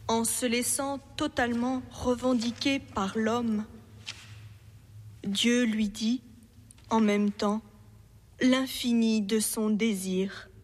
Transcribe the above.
en se laissant totalement revendiquer par l'homme. Dieu lui dit, en même temps, l'infini de son désir.